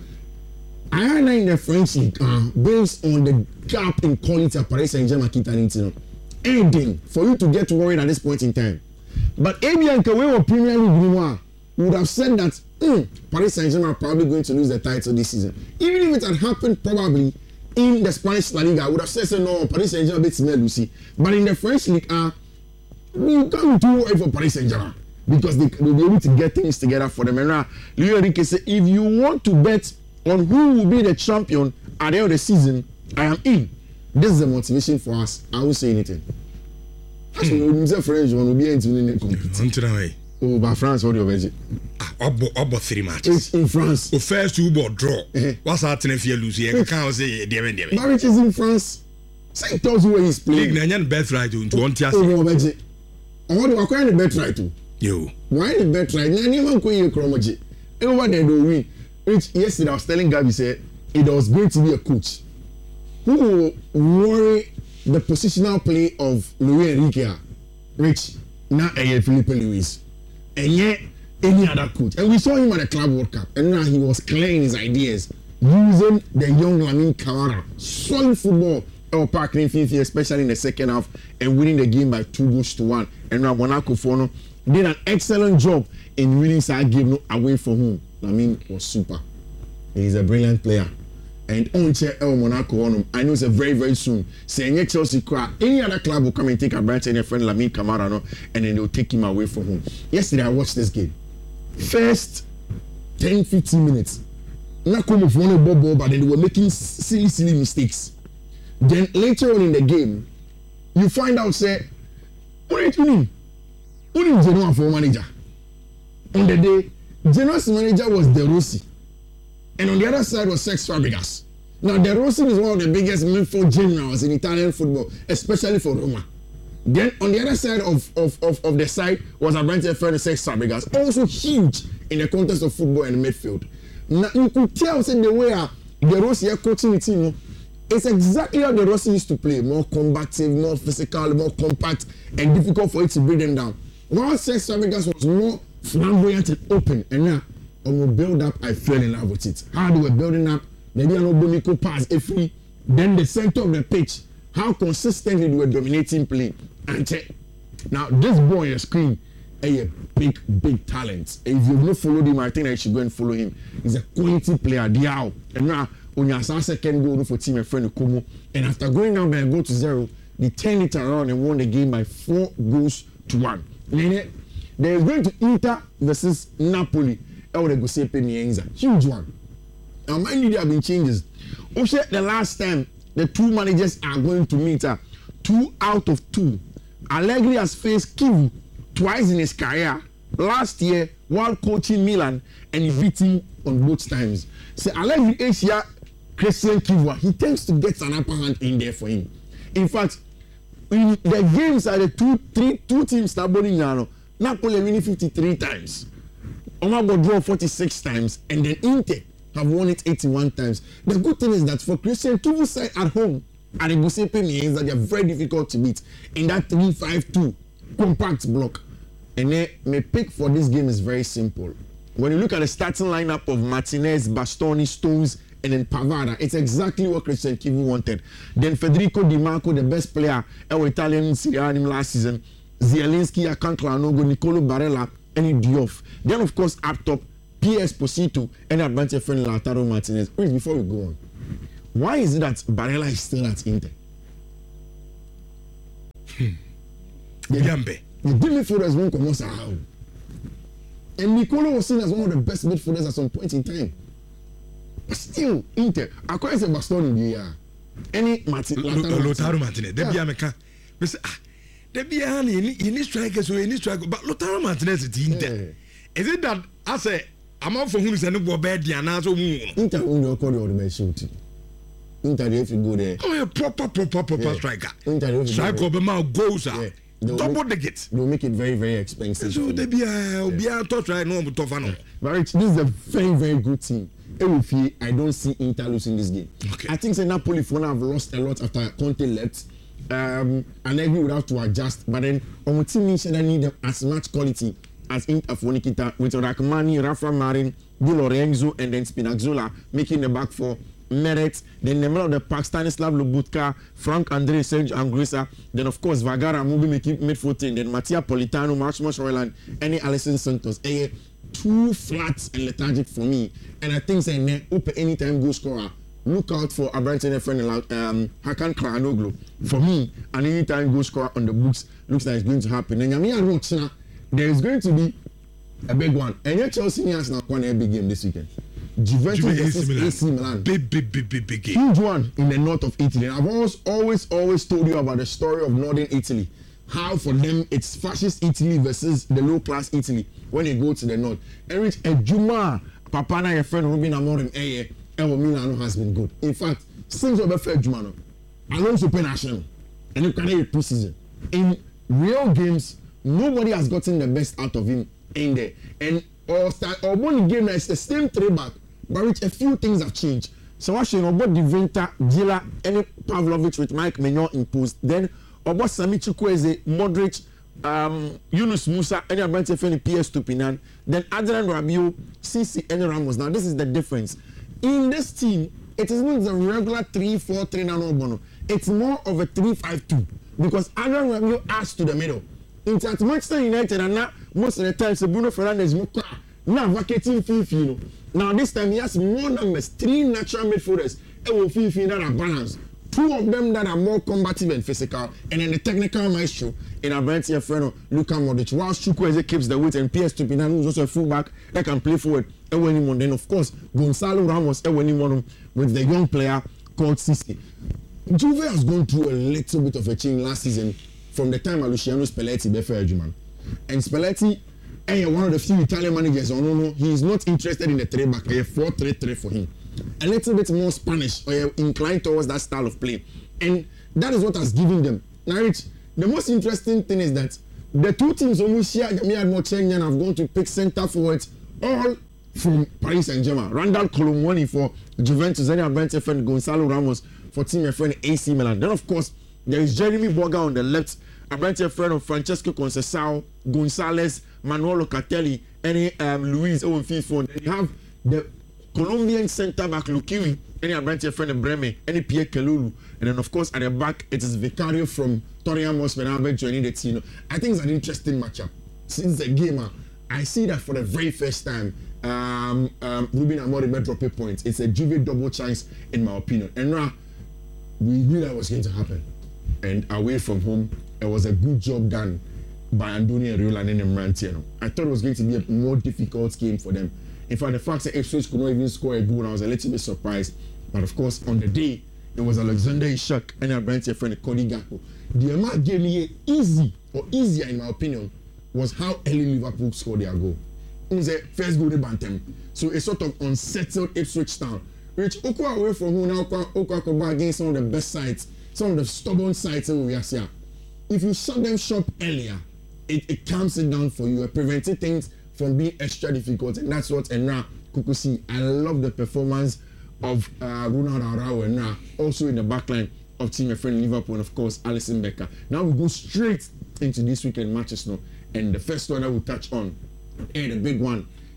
I heard in the French league, uh, based on the gap in quality of Paris Saint-Germain, Kita ending for you to get worried at this point in time. But A B and Kawe or Premier League would have said that mm, Paris Saint-Germain are probably going to lose the title this season. Even if it had happened probably in the Spanish La Liga, I would have said, say, no, Paris Saint-Germain beats Lucy. But in the French League, uh, you can't do worry for Paris Saint-Germain because they will be able to get things together for them. And Luis Enrique said, if you want to bet on who will be the champion at the end of the season, I am in. This is the motivation for us. I won't say anything. That's what we say French one will be into the competition. Oh, but France, what do you think? Obo obo three matches. It's in France. The first two ball draw. What's happening if you lose? You can't say Devin Devin. Marriage is in France. Say it tells you where he's playing. League Nigerian birthright to one tier. Oh, no, Benji. I want to acquire the birthright too. You. Why the birthright? Now, anyone can you chromogy. Anyone they do win. Which yesterday I was telling Gabby said it was going to be a coach who will worry the positional play of Luis Enrique, Rich, not a Felipe Luis, and yet any other coach. And we saw him at the Club World Cup, and now he was clearing his ideas, using the young Lamine Camara, solid football, El Park, especially in the second half, and winning the game by two goals to one. And now Monaco Fono did an excellent job in winning that game away from home. Lamine was super. He's a brilliant player. And on chair El Monaco on him. I know it's a very, very soon. Saying Chelsea cry, any other club will come and take a branch and a friend Lamine Camara, no, and then they'll take him away from home. Yesterday I watched this game. First ten fifteen minutes. Not come with one ball, ball, but then they were making silly, silly mistakes. Then later on in the game, you find out say, what do you mean? Who is Genoa for manager? On the day, Genoa's manager was De Rossi. And on the other side was Cesc Fabregas. Now, De Rossi is one of the biggest midfield generals in Italian football, especially for Roma. Then, on the other side of, of, of, of the side was Abrante Fred Cesc Fabregas, also huge in the context of football and midfield. Now, you could tell say, the way De Rossi is coaching the team, it's exactly how De Rossi used to play. More combative, more physical, more compact, and difficult for it to bring them down. While Cesc Fabregas was more flamboyant and open, and now, on the build up, I fell in love with it. How they were building up, maybe an Obomiko pass, a free, then the center of the pitch, how consistently they were dominating play. And check. Now, this boy on your screen, a big, big talent. If you've not followed him, I think I should go and follow him. He's a quality player, Diao. And now, on your second goal for team, a friend Kumo, and after going down by a goal to zero, they turned it around and won the game by four goals to one. They're going to Inter versus Napoli. Huge one. Now, mind you, there have been changes. Also, the last time the two managers are going to meet, uh, two out of two. Allegri has faced Kivu twice in his career. Last year, while coaching Milan, and he beat him on both times. So, Allegri Asia, Christian Kivu, he tends to get an upper hand in there for him. In fact, in the games are the two, three, two teams that are now. Napoli winning fifty-three times. Omago draw forty-six times, and then Inter have won it eighty-one times. The good thing is that for Christian Kivu's side at home, and the Giuseppe means that they are very difficult to beat in that three five two compact block. And then my pick for this game is very simple. when you look at the starting lineup of Martinez, Bastoni, Stones, and then Pavard, it's exactly what Christian Kivu wanted. Then Federico Di Marco, the best player our Italian Serie A last season, Zielinski, Akan Klanogo, Nicolo Barella, and Diouf. Then of course up top, P S Posito and advantage friend Lautaro Martinez. Wait, before we go on, why is it that Barella is still at Inter? Hmm. Yambe. The big midfielders won't come out. And Nicolo was seen as one of the best midfielders at some point in time. But still, Inter, according to Bastoni, yeah. Any Martin, Lautaro Martinez, they be American. We say, ah, they be any any strikers so any striker, but Lautaro Martinez is Inter. Is it that I say I'm out for whom is a new bed, Diana? So Inter only call you the man shooting. Inter, if you go there, oh, a proper, proper, proper yeah. striker. Inter, striker, but my goals are yeah. double the gate. They'll make it very, very expensive. So they be a be a touch right now, but tough no. But this is a very, very good team. I don't see Inter losing this game. Okay. I think say Napoli for now have lost a lot after Conte left. Um, and Allegri would have to adjust. But then on team needs that need them as much quality as Inter for Nikita with Rachmani, Rafa Marin, Di Lorenzo, and then Spinazzola making the back four. Meret, then the middle of the pack, Stanislav Lobotka, Frank Andre, Serge Anguissa, then of course Vagara moving making midfield team, then Mattia Politano, Maximus Royland, and Alison Santos. Eh, too flat and lethargic for me. And I think saying ne open anytime goal scorer. Look out for Abrante friend um Hakan Kranoglu. For me, an anytime goal scorer on the books looks like it's going to happen. And Yami and there is going to be a big one. And yet Chelsea has now won a big game this weekend. Juventus versus A C Milan. Big, big, big, big, big game. Huge one in the north of Italy. And I've always, always, always told you about the story of northern Italy. How for them it's fascist Italy versus the low class Italy when they go to the north. And reach a Juma, Papa na your friend Ruben Amorim, eh, Ewo Milano has been good. In fact, since we fair Juma, Alonso Penashino, and you can hear it preseason. In real games, nobody has gotten the best out of him in there. And or start or one game is the same three back. But which a few things have changed. So what you know about Diventa, Gila, and Pavlovic with Mike Mignon imposed. Then about Sami Chukwueze, Modric, um, Yunus Musa, and Abante Feni P S Tupinan. Then Adrian Rabiot, C C, and Ramos. Now this is the difference. In this team, it is not the regular three four three nano bono. It's more of a three five two because Adrian Rabiot adds to the middle. In at Manchester United and now most of the time, so Bruno Fernandes now vacating Fifi, you know. Now this time he has more numbers, three natural midfielders, and will Fifi that are balanced. Two of them that are more combative and physical, and then the technical maestro in Abrante Freno, Luka Modric. Whilst Chukwueze keeps the weight, and P S Tupinan, who's also a fullback that can play forward. And then of course Gonzalo Ramos, with the young player called Sisi. Juve has gone through a little bit of a change last season from the time of Luciano Spalletti before Juman. And Spalletti, and one of the few Italian managers, oh no, no, he is not interested in the three back, a four three three for him. A little bit more Spanish, or inclined towards that style of play. And that is what has given them. Now, Rich, the most interesting thing is that the two teams, Omusia and Mochenyan, have gone to pick centre forwards, all from Paris Saint-Germain. Randall Colomwani for Juventus, and Abrante friend Gonzalo Ramos for team your friend A C Milan. Then, of course, there is Jeremy Boga on the left, Abrante friend of Francesco Conceição, Gonzalez, Manuel Locatelli, and um, Luis Owenfifo. Then you have the Colombian centre back Lukiwi, any Abrante friend of Breme, any Pierre Kelulu, and then of course at the back it is Vicario from Torreon Mospenabe joining the team. I think it's an interesting matchup. Since the game, uh, I see that for the very first time, um, um, Ruben Amorim may drop a point. It's a Juve double chance in my opinion. And now we knew that was going to happen. And away from home, it was a good job done by Andoni Areola and Emrantiano. I thought it was going to be a more difficult game for them. In fact, the fact that Ipswich could not even score a goal, I was a little bit surprised. But of course, on the day, it was Alexander Isak and our brand friend Cody Gakpo. The amount gave me easy, or easier in my opinion, was how early Liverpool scored their goal. It was the first goal they bantem. So a sort of unsettled Ipswich town. Which Oko away from who now Oko Akoba against some of the best sides, some of the stubborn sides in Wiasia. If you shut them shop earlier, it, it calms it down for you. It prevents things from being extra difficult, and that's what Enra Kukusi. I love the performance of uh, Ronald Araujo Enra, also in the backline of team friend Liverpool, and of course Alisson Becker. Now we go straight into this weekend matches now, and the first one I will touch on, and the big one,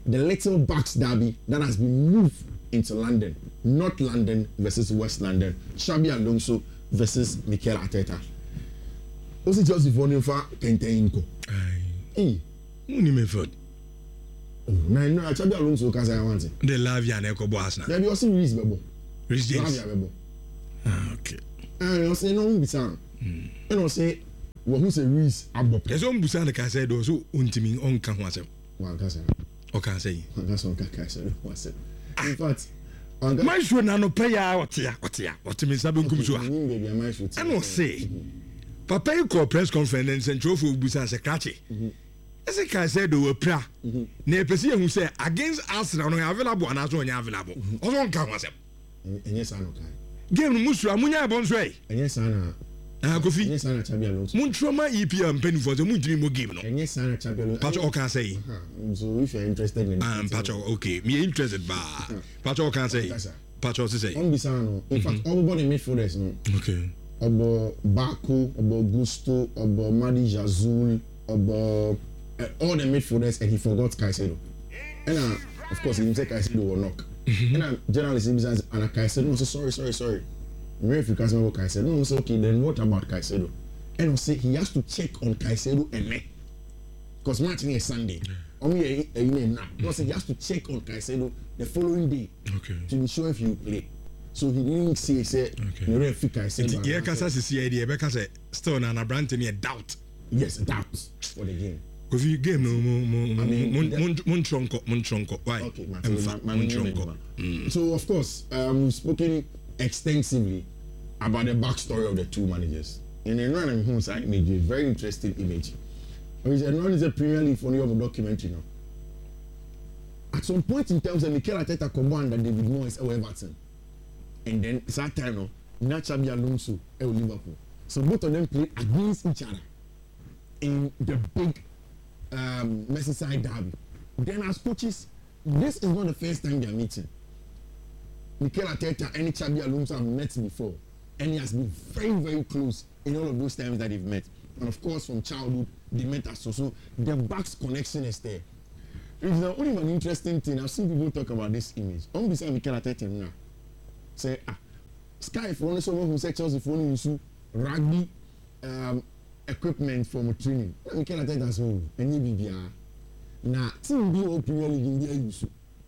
the Little Bucks derby that has been moved into London. North London versus West London. Xabi Alonso versus Mikel Arteta. What's Chelsea for you for Kentenko? Hey, who me for? Oh, no, no, Xabi Alonso because I want it. The Lavia and Echo Boss now. There be also Reece Bebo. Reece James. Lavia Bebo. Ah, okay. And I say no, we say. And I say, well, who say Reece Abo? There's one Busan that can say those who untimi on can was it. One can say. O can say. One can say. One can say. One say. In fact. My show na no pay ya otia otia otimi sabe nkum so a I no say papa you call press conference and trophy busa secretary ese ka say do apra na pese hu say against Arsenal no available and so nya available ozo nka ho asem enye sa no kai game musu amunya bon so e enye sa na ah kofi enye sa na Xabi Alonso mun troma E P L mpani for say mun dream mo game no enye sa na Xabi Alonso patch o can say so if you're interested in um patch okay me interested ba patch o can say patch o say on Bisano in fact everybody midfielders no okay obo Baku obo Gusto obo Madi Jazul obo uh, all the midfielders and he forgot Caicedo and uh, of course he didn't say Caicedo will knock mm-hmm. and uh, journalist and uh, Caicedo was so sorry sorry sorry Mary if you can't remember Caicedo no say okay then what about Caicedo and I say he has to check on Caicedo and me because match is Sunday only a name now because he has to check on Caicedo the following day okay to be sure if you play so he didn't say say you know if Caicedo yeah kasa see idea be kasa still na na brand any doubt yes doubt for the game because you game no mo mo mo tronko mo tronko why okay mon tronko so of course um we've spoken extensively about the backstory of the two managers in a run and home side image very interesting image. There is a Premier League for the documentary now. At some point in terms of Mikel Arteta command that David Moyes or Everton, and then it's that time now, na Xabi Alonso or Liverpool. So both of them played against each other in the big um, Merseyside derby. Then as coaches, this is not the first time they are meeting. Mikel Arteta and Xabi Alonso have met before, and he has been very very close in all of those times that they've met. And of course, from childhood, they met us. So, so the Bucks connection is there. It's the only one interesting thing. I've seen people talk about this image. I'm beside Mikel Arteta now. Say, ah, Sky for only someone who said Chelsea for only use rugby um, equipment for training. Mikel Arteta so any B B R. Now, team B O Premier League in the use.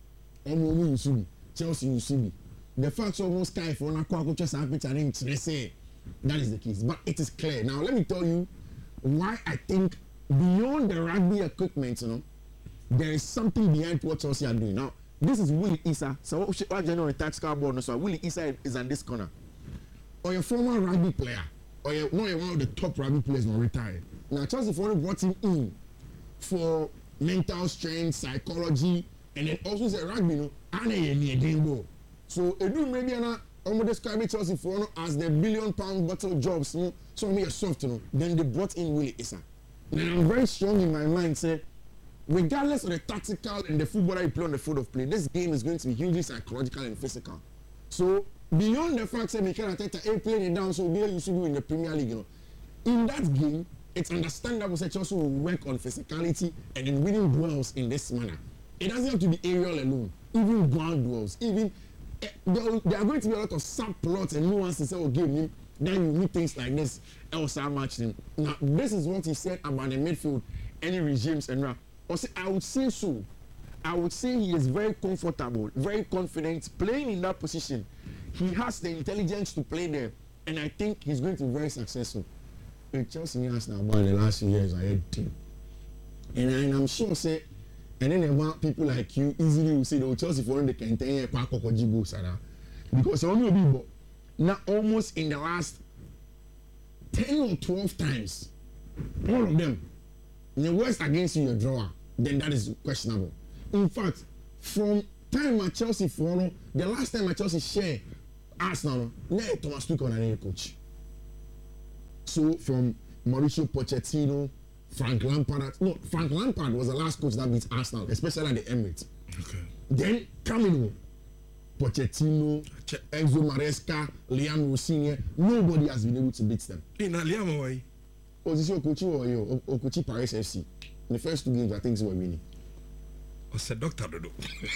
Omo use me. Chelsea use me. The fact of Sky for only kwa coaches and pitch and say. That is the case, but it is clear. Now, let me tell you why I think beyond the rugby equipment, you know, there is something behind what Chelsea are doing. Now, this is Willie Issa. So, what general tactical board? So, Willie Issa is on this corner. Or your former rugby player, or you're one of the top rugby players who retired. Now, Chelsea for brought him in for mental strength, psychology, and then also say rugby, you know, and a so, Edu maybe not. I'm describe Chelsea for as the billion pound bottle jobs, you know, so me a soft, you know. Then they brought in Willie Issa. And I'm very strong in my mind, say, regardless of the tactical and the footballer you play on the field of play, this game is going to be hugely psychological and physical. So beyond the fact that Mikel Arteta ain't playing it down, so we used to do in the Premier League, you know. In that game, it's understandable that Chelsea will work on physicality and in winning duels in this manner. It doesn't have to be aerial alone, even ground duels, even. There, there are going to be a lot of subplots and nuances that will give me. Then you meet things like this. Else I match them. Now this is what he said about the midfield, any regimes and now. I would say so. I would say he is very comfortable, very confident playing in that position. He has the intelligence to play there, and I think he's going to be very successful. With Chelsea has now about the last few years I had team, and, I, and I'm sure say. And then about people like you easily will say the Chelsea for they can tell you Kwakokojigo Sada. Because only people now almost in the last ten or twelve times, all of them, in the worst against you, your drawer, then that is questionable. In fact, from time at Chelsea for the last time at Chelsea share Arsenal, now Thomas Tuchel and a coach. So from Mauricio Pochettino, Frank Lampard, no, Frank Lampard was the last coach that beat Arsenal, especially at the Emirates. Okay. Then Camino, Pochettino, Enzo Maresca, Liam Rossini, nobody has been able to beat them. Hey, now Liam, why? Oh, this is Okochi or Okochi Paris F C. In the first two games, I think they were winning. What's a doctor do?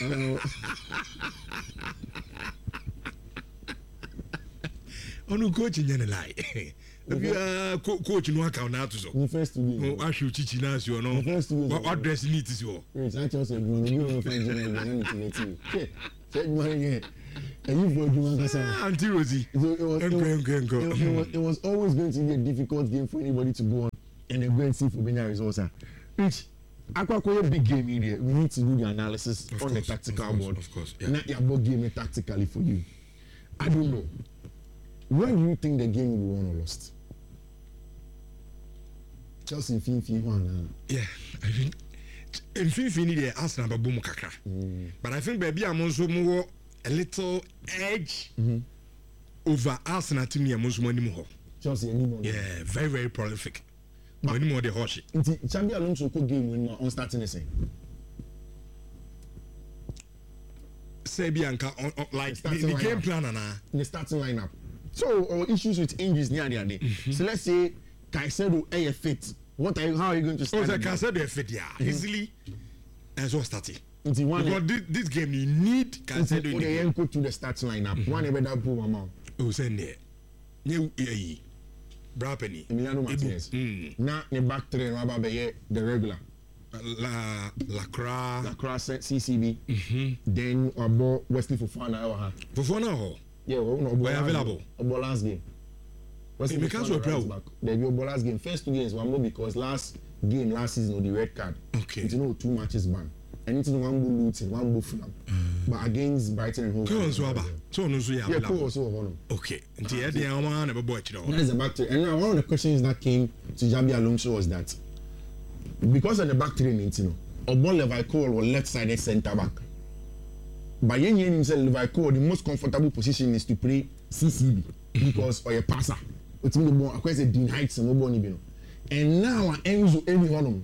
Onu coach nyane lie. Bia coach no account na to so. The first two games. Oh, ahwe chichi na so no. What address need is yo. Yes, I just said no no find you na anything to. Said man here. And you for Juma Kasa. Auntie Rosie. So it was, it, was, go, go, go. It, was, it was always going to be a difficult game for anybody to go on and then go and see for better results. Which Aquacoya big game in there. We need to do the analysis of on course, the tactical of course, board. Of course, yeah. Not your board game tactically for you. I don't know. When do you think the game will be won or lost? Chelsea in Finfi one. Yeah, I think in Finfi need the Arsenal babu kakra. But I think baby I'm also more a little edge mm-hmm. over Arsenal to me. I'm also more anymore. Chelsea anymore. Yeah, very very prolific. But anymore the horse. Inti Xabi Alonso ko game when on starting this. Say Bianca on, on like the, the game plan and the starting lineup. So or issues with injuries near the other day. Mm-hmm. So let's say Caicedo a fit. What are you? How are you going to start? Oh, Caicedo a fit, yeah, mm-hmm. easily. And so starting. Into one because this, this game you need Caicedo in the game. Go to the starting lineup. Mm-hmm. One ever that poor mama. Oh, send there. New eh. Brapeni. Emiliano Martinez. Mm. Now the back three, Rabba Beye, the regular. La Lacroix. Lacroix C C B. Mm-hmm. Then Abo Wesley Fofana. Fofana ho. Yeah, well, no, Obo available. Obo last game. Wesley hey, Fofana back. There be Obo last game. First two games, one more because last game last season with the red card. Okay. You know two matches ban. And it's one go Luton, one go Fulham. Mm. But against Brighton and Hove. Come so aba. So no so yeah. Yeah, cool also one. Okay. Until uh, the one never boy chiro. That is the back three. And now one of the questions that came to Xabi Alonso was that because of the back three, you know, Obo Levi Cole was left-sided centre back. But Yen Yen himself, Levi Cole, the most comfortable position is to play C C B because or a passer. It's me the ball. Of course, a Dean Heights and Obo and now Enzo anyone.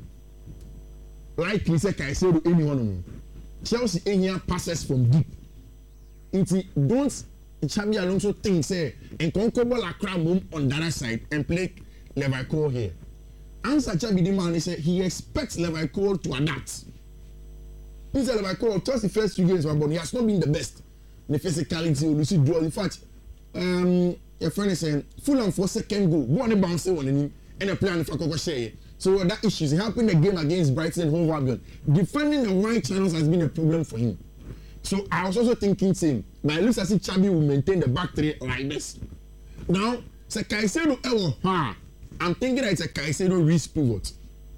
Like he said, Caicedo anyone. Chelsea any passes from deep. It's don't Xabi Alonso think say and conquer ball a crab on the other side and play Levi Cole here. Answer Xabi the man, he said he expects Levi Cole to adapt. He said Levi Cole just the first two games, but he has not been the best. The physicality, Lucy Dual. In fact, um, your friend is saying Fulham for second goal, go on the bounce on him, and a plan for Coco Shea. So that issue is helping the game against Brighton and Hove Albion. Defending the wide channels has been a problem for him. So I was also thinking same, but it looks as if Xabi will maintain the back three like this. Now, say Caicedo ewo ha. I'm thinking that it's a Caicedo Reece pivot.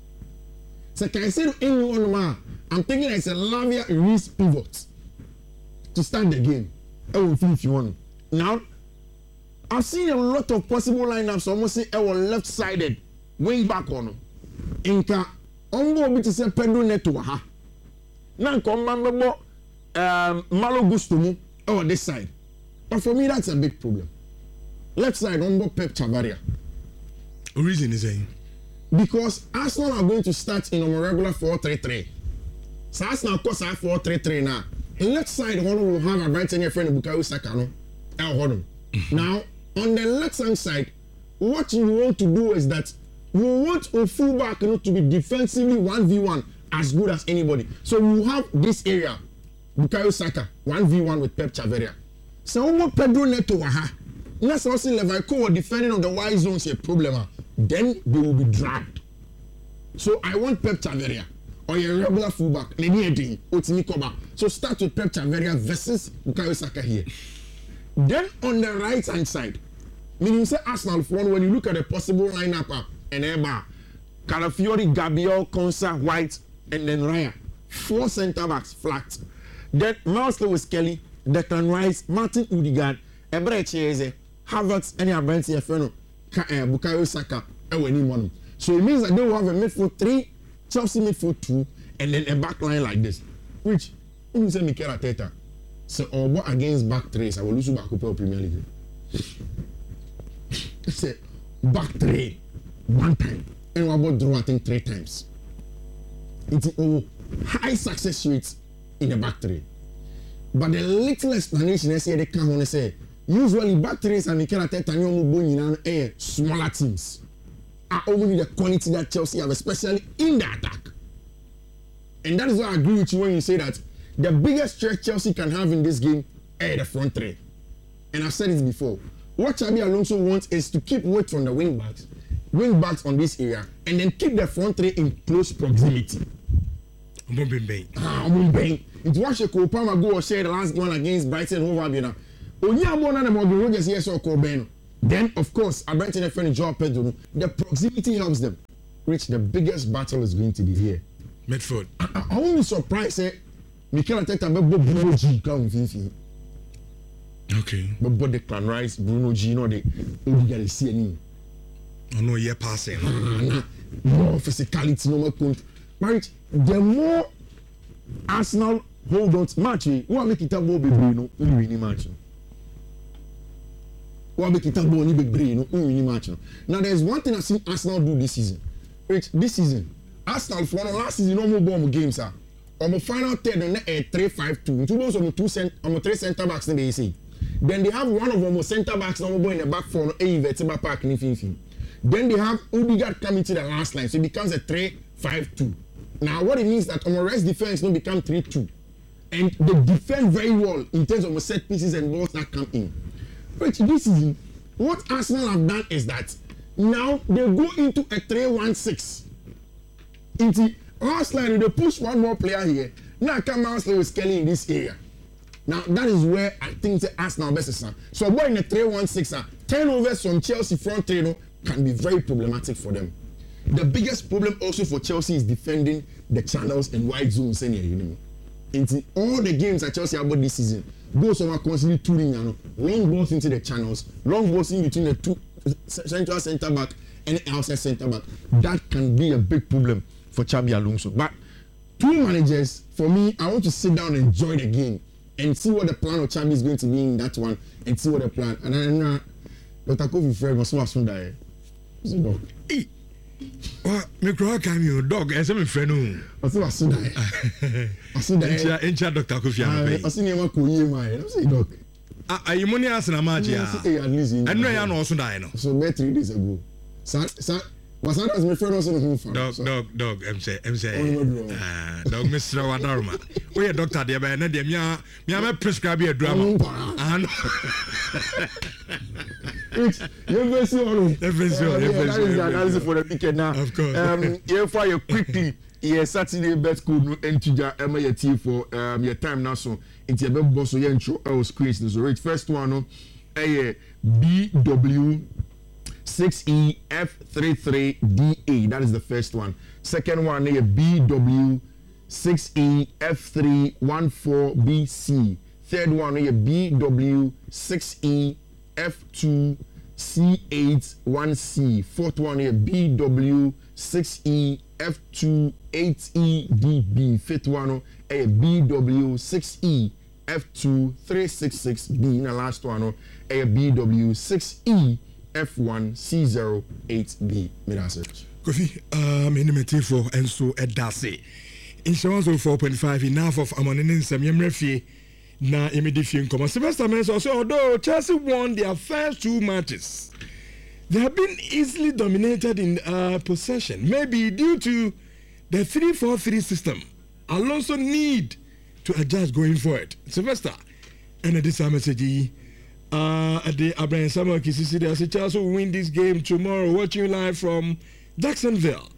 So Caicedo anyone ma. I'm thinking that it's a Lavia Reece pivot to start the game. I will feel if you want. Now, I've seen a lot of possible lineups. Almost say I was left-sided, wing back on. Inka, ongo bi to say Pedro Neto ha. Now come remember um Malo Gustomo on this side. But for me, that's a big problem. Left side ongo Pep Chavaria. The reason is saying because Arsenal are going to start in a regular four three three. So Arsenal of course are four three three now. The left side one will have a Brighton your friend Bukayo Saka no. El Hodum. Now on the left hand side, what you want to do is that you want a fullback you know, to be defensively one v one as good as anybody. So you have this area, Bukayo Saka one v one with Pep Chaveria. So what Pedro Neto aha. Let's also Levi Cole defending on the wide zones a problem. Then they will be dragged. So I want Pep Chaveria or a regular fullback. So start with Pep Chaveria versus Bukayo Saka here. Then on the right hand side, meaning say Arsenal one when you look at the possible lineup up and Eba, Calafiori, Gabriel, Konsa, White, and then Raya. Four centre backs flat. Then Miles Lewis Kelly, Declan Rice, Martin Odegaard, Ebre Cheze, Havertz, and Abrenti Efeno, Bukayo Saka, and Wenny. So it means that they will have a midfield three, Chelsea midfield two, and then a back line like this. Which, when you say Mikel Arteta, so or what against back threes, I will lose back Super Premier League. Say back three, one time, and we about draw I think three times. It's a high success rate in the back three. But the little explanation I say they come on and say usually back threes and Mikel Arteta and you know smaller teams are only the quality that Chelsea have, especially in the attack. And that is why I agree with you when you say that the biggest threat Chelsea can have in this game is the front three. And I've said it before. What Xabi Alonso wants is to keep weight from the wing backs, wing backs on this area, and then keep the front three in close proximity. Ah, Mumbay. It was a Kopama go or share the last one against Brighton Hove Albion. Onyabona and Morgan Rogers yes or Corbeno. Then, of course, I Brighton and friend Joao Pedro. The proximity helps them. Which the biggest battle is going to be here. Medford. I, I, I won't be surprised. Say, Mikel Arteta be Bruno G come Fifi. Okay. But but the Clan Rice, Bruno G, no they Odegaard is C. I know you're passing. More physicality, no more control. Right? The more Arsenal hold on to match, what make it a more be Bruno? Who win match? What make it a more be Bruno? Who win match? Now there's one thing I see Arsenal do this season. Right? This season, Arsenal for the last season no more bomb games ah. On the final third on a three five two. Two balls on the two cent on the three centre backs in the A C. Then they have one of them centre backs now in the back for no a vertebral park in the Then they have Odegaard coming to the last line, so it becomes a three five two. Now what it means that on the rest defense now become three two, and they defend very well in terms of set pieces and balls that come in. But this season, what Arsenal have done is that now they go into a three one six. Into Arsenal they push one more player here. Now come Arsenal with Kelly in this area. Now that is where I think the Arsenal best is. So boy in the three one six, turnovers from Chelsea front three no, can be very problematic for them. The biggest problem also for Chelsea is defending the channels and wide zones. In all the games that Chelsea have about this season, goals are constantly touring, you know, long balls into the channels, long balls in between the two central centre back and outside centre back. That can be a big problem for Xabi Alonso. But two managers, for me, I want to sit down and enjoy the game and see what the plan of Xabi is going to be in that one and see what the plan. And then, uh, Doctor Kofi Fred was so soon that he's a dog. What? Me grow come you dog. I say me friend no. I say soon that. I say that. Encha encha Doctor Kofi Fred. I say you want to hear my. I say dog. Ah, are you money as na match ya? And no ya no so die no. So about three days ago. Sa sa was that as my friend also no fan. Dog dog dog. I'm say I'm say. Ah, dog Mister Wadarma. We a doctor there by na there me me me prescribe a drama. Ah no. It's you very soon. You very soon. You very soon. That is for the weekend now. Of course. Um, you fire quickly. Yeah, Saturday bet code no entija ema your team for um your time now so it's your best boss so you intro our screens so right first one no eh B W six E F thirty-three D A, that is the first one. Second one eh B W six E F three one four B C. Third one eh B W six E F two C eight one C. Fourth one here B W six E F two eight E D B. Fifth one here B W six E F two three six six B. And the last one here B W six E F one C zero eight B. Me that search. Kofi, um, in the for and so at Dase. Insurance of four point five enough of Amonin Sam Yemrefi. Na immediately come. Sylvester Mensa also, although Chelsea won their first two matches, they have been easily dominated in uh, possession. Maybe due to the three four three system. Alonso need to adjust going forward. Sylvester, and at this message, uh, at the Abraham Samuel Kisisi, they say Chelsea will win this game tomorrow. Watching live from Jacksonville,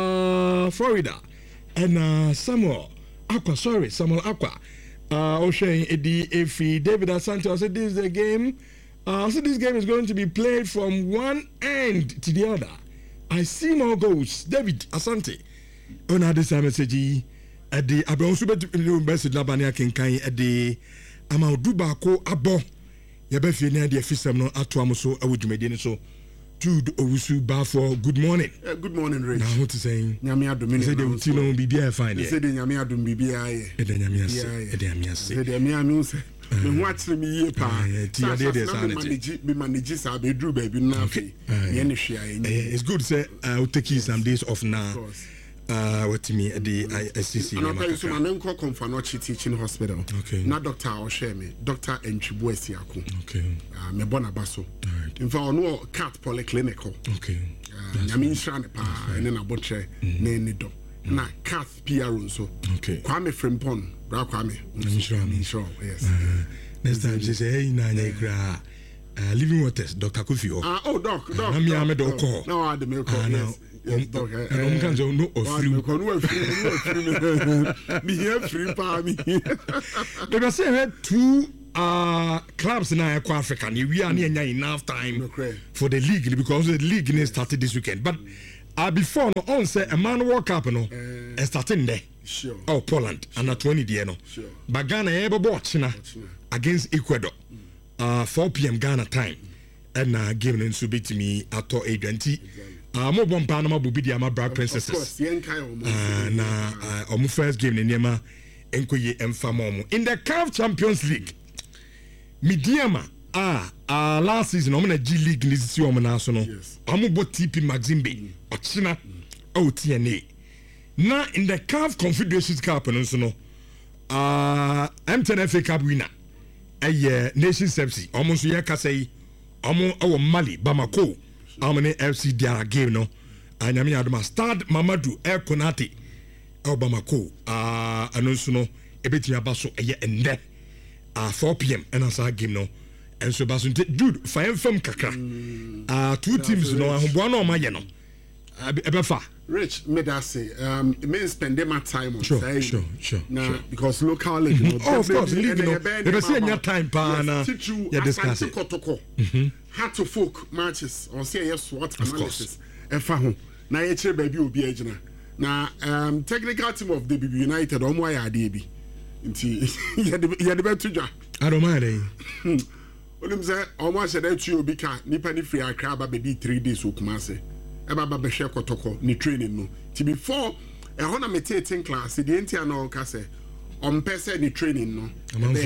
uh, Florida, and uh, Samuel Aqua. Sorry, Samuel Aqua. Uh, O'Shane, Eddie, Efi, David Asante. I said this is the game. Uh, I said this game is going to be played from one end to the other. I see more goals. David Asante. On a this message at the Abraham Super Best Labania Kinkai at the Amauduba Abo. Yabefi near the Fisam no Atuamoso, I would medine so. Jude Owusu Bafo, good morning. Uh, good morning, Rich. Now, what to say? Nyamia Dominion. Say the Utino Bibia fine. Say the Nyamia Dum Bibia. Edanyamia say. Edanyamia say. Edanyamia say. Me watch me ye pa. Tia de de sanity. Be manage sa be drew baby na fe. Ye ne hwea ye. It's good say I will take you some days off now. Uh, what to me at the I C C. I'm going to my uncle come for Nochi Teaching Hospital. Okay. Not Doctor Osheme, Doctor Enchibu Esiaku. Okay. Uh, me bona baso. Alright. In fact, no cat polyclinical. Okay. Uh, I mean, Shane pa, and then I butcher, ne nido. na Kath P R nso okay Kwame Frimpong bra Kwame sure yes next time she say hey na nya kra living waters Doctor Kofi ah oh doc doc na me am do call no I dey make call yes yes doc eh um kan so no ofri no ofri no ofri me here free pa me they say two uh clubs in Africa we are near enough time for the league because the league is started this weekend but uh, before no on say a man World Cup no uh, starting there sure oh Poland sure. Under twenty there no sure. But Ghana ebe bo China against Ecuador mm. uh four p.m. Ghana time mm. and uh, game no so bit me ato twenty ah mo bom pa na ma bobi dia ma Black Princesses of course yen kai o mo na uh, first game ne nema enkoye emfa mo in the C A F Champions League Midiama ah uh, last season omo na G League ni sisi omo na so no omo bo T P Maximbe ochina o T N A na in the C A F Confederations Cup no so no ah uh, M ten F A Cup winner eh Nations F C omo so ye kasai omo awo Mali Bamako omo ne F C dia game no anyame adoma Stade Mamadou El Konate o Bamako ah uh, anonso no ebetimi abaso eye ende uh, four p.m. and as game no and so basun dude fire from kakra uh, two teams no ahomboa no ma ye no ebefa Rich made us say um it means spend my time on sure, say sure sure nah, sure because local league you know, oh of course league no they say your time pa na yeah discuss it had to folk matches or say yes what analysis e fa ho na ye kire baby obi agina na um technical team of the B B United o mo ya ade bi nti ya de ya de betu dwa I don't mind eh onim say o mo ahye da tu obi ka nipa ni free akra ba be di three days okumase e ba ba be hwe kotoko ni training no ti before e ho na meeting class the entia no ka say on person ni training no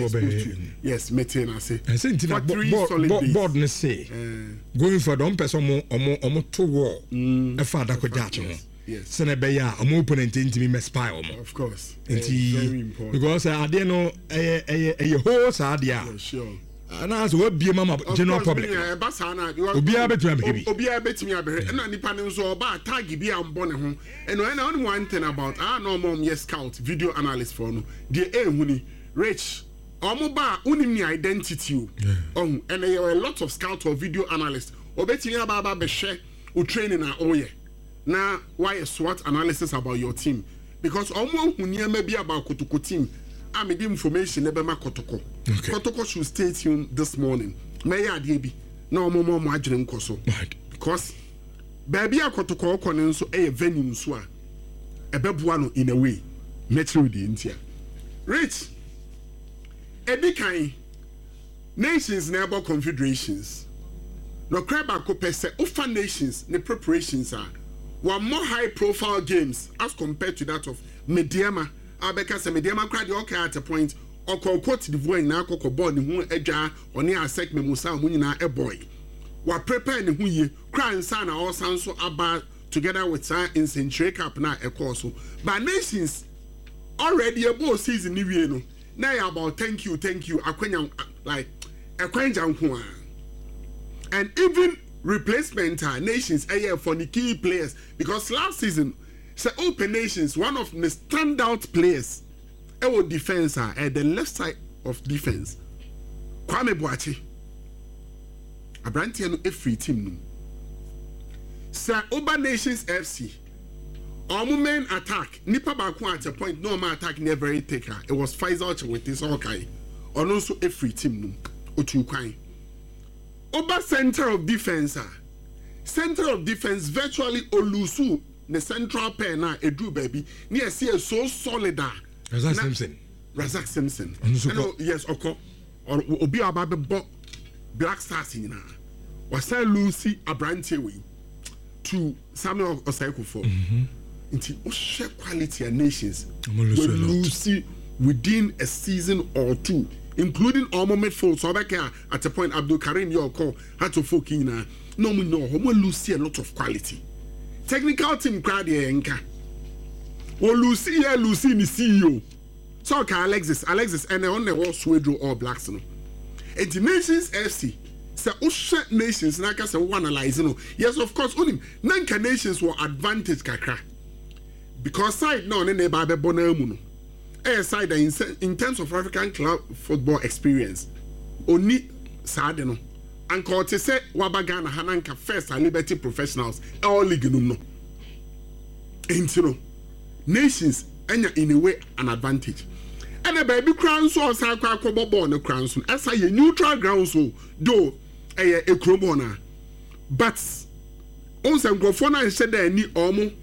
yes meeting I say I say ntina board board ne say going for don person mo omo omo to war e fa da ko jache ho yes sene be ya omo opponent ntimi me spy omo of course nti very important because ade no eh eh eh ho sa ade a sure na so we bie mama general public e ba sa na obi a betumi abebi obi a betumi abere na nipa ne nso oba tag bi a mbo ne ho eno na only one thing about ah no mom yes scout video analyst for no de ehu ni Rich omo ba unim ni identity o oh and there are a lot of scout or video analyst obetumi aba ba be hwe o training na oye na why a SWOT analysis about your team because omo hu niam bi about kotoko team I made information ebe ma kotoko kotoko should stay tuned this morning may ya de bi na omo mo mo adwene nkoso because baby a kotoko okone nso e venue nso a ebeboa no in a way metro di ntia Rich edikan nations na about confederations no craba ko pese ofa nations ne preparations are one more high profile games as compared to that of Mediama abeka se Mediama crowd the okay at a point okọ quote the voice na akọkọ ball ne hu adwa oni asek memusa mu nyina e boy wa prepare ne hu ye cry nsa na all sanso aba together with sa in century cup na e course so but nations already a ball season ni wie no na ya about thank you thank you akwanya like akwanja nko and even replacement uh, nations uh, for the key players because last season say open nations one of the standout players our defense uh, at the left side of defense Kwame Boachi Abrantia no every team no say Oba Nations F C our main attack nipa baako at a point no man attack never take her it was Faisal with this okay or also every team no otu kwan Oba center of defense ah center of defense virtually olusu the central pair na edu baby near see so solid ah Razak Simpson Razak Simpson no, yes oko or obi aba be Black Stars nyina wasa Lucy Abrantewe to Samuel Osaikufo mhm nti o share quality and nations Lucy within a season or two including all midfield so back at a point Abdul Karim Yoko had to folk in no we know we lose a lot of quality technical team crowd here nka we lose here Lucy ni C E O so ka Alexis Alexis and on the wall Swedro all Blacks no and the Nations F C say o share nations na ka say we analyze no yes of course onim nanka nations were advantage kakra because side no ne neba be bona mu no eh side in, in terms of African club football experience oni sade no anka o te se wabaga na hananka first and Liberty Professionals all league no no entino nations enya in a way an advantage and a baby crown so sa kwa kwa ball no crown so esa ye neutral ground so do eh e kromona but on some grofo na nse da ni omo